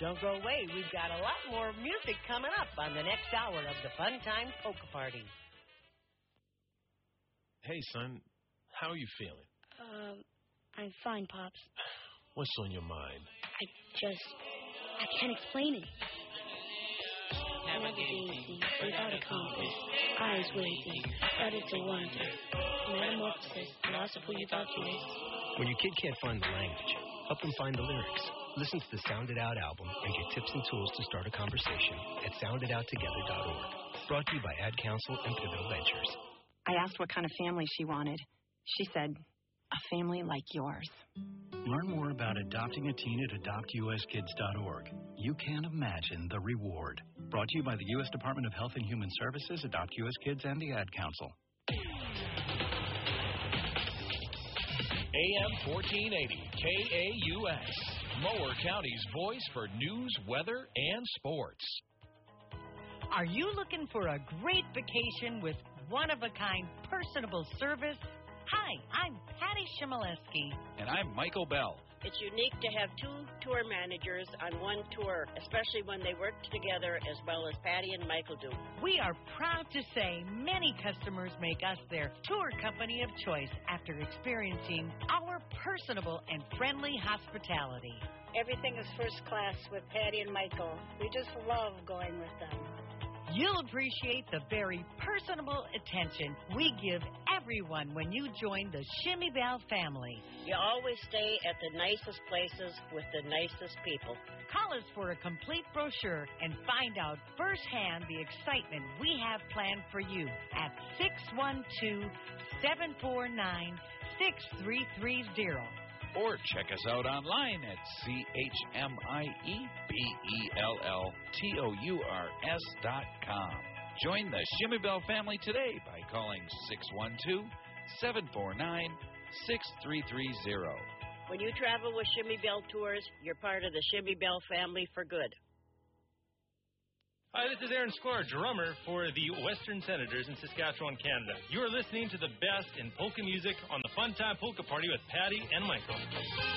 Don't go away. We've got a lot more music coming up on the next hour of the Fun Time Polka Party. Hey, son, how are you feeling? I'm fine, Pops. What's on your mind? I can't explain it. Navigating without a compass, eyes waving, started to wonder. Metamorphosis, loss of who you thought you was. When your kid can't find the language, help them find the lyrics. Listen to the Sound It Out album and get tips and tools to start a conversation at sounditouttogether.org. Brought to you by Ad Council and Pivotal Ventures. I asked what kind of family she wanted. She said, a family like yours. Learn more about adopting a teen at adoptuskids.org. You can't imagine the reward. Brought to you by the U.S. Department of Health and Human Services, Adopt U.S. Kids, and the Ad Council. AM 1480, KAUS, Mower County's voice for news, weather, and sports. Are you looking for a great vacation with one-of-a-kind personable service? Hi, I'm Patty Shimoleski. And I'm Michael Bell. It's unique to have two tour managers on one tour, especially when they work together as well as Patty and Michael do. We are proud to say many customers make us their tour company of choice after experiencing our personable and friendly hospitality. Everything is first class with Patty and Michael. We just love going with them. You'll appreciate the very personable attention we give everyone when you join the Shimmy Bell family. You always stay at the nicest places with the nicest people. Call us for a complete brochure and find out firsthand the excitement we have planned for you at 612-749-6330. Or check us out online at CHMIEBELLTOURS.com. Join the Shimmy Bell family today by calling 612-749-6330. When you travel with Shimmy Bell Tours, you're part of the Shimmy Bell family for good. Hi, this is Aaron Sklar, drummer for the Western Senators in Saskatchewan, Canada. You are listening to the best in polka music on the Fun Time Polka Party with Patty and Michael.